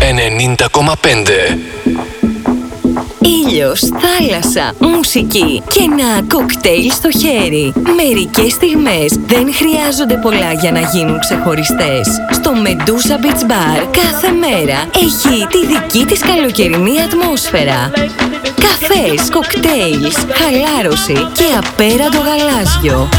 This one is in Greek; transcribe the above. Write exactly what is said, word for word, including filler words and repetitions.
ενενήντα κόμμα πέντε. Ήλιος, θάλασσα, μουσική και ένα κοκτέιλ στο χέρι. Μερικές στιγμές δεν χρειάζονται πολλά για να γίνουν ξεχωριστές. Στο Medusa Beach Bar κάθε μέρα έχει τη δική της καλοκαιρινή ατμόσφαιρα. Καφές, κοκτέιλς, χαλάρωση και απέραντο γαλάζιο.